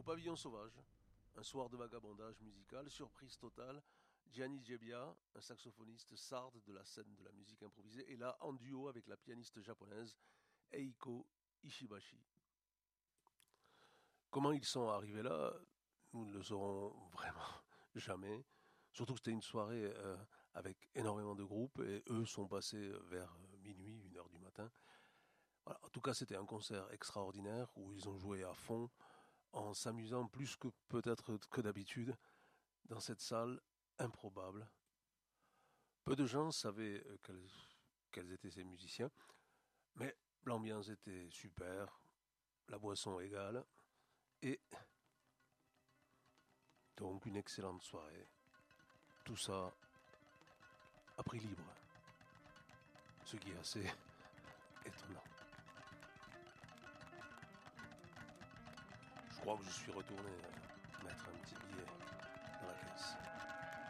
Au Pavillon Sauvage, un soir de vagabondage musical, surprise totale, Gianni Gebbia, un saxophoniste sarde de la scène de la musique improvisée, est là en duo avec la pianiste japonaise Eiko Ishibashi. Comment ils sont arrivés là, nous ne le saurons vraiment jamais. Surtout que c'était une soirée avec énormément de groupes et eux sont passés vers minuit, 1 heure du matin. Voilà. En tout cas, c'était un concert extraordinaire où ils ont joué à fond en s'amusant plus que peut-être que d'habitude dans cette salle improbable. Peu de gens savaient quels étaient ces musiciens, mais l'ambiance était super, la boisson égale, et donc une excellente soirée. Tout ça à prix libre, ce qui est assez étonnant. Je crois que je suis retourné mettre un petit billet.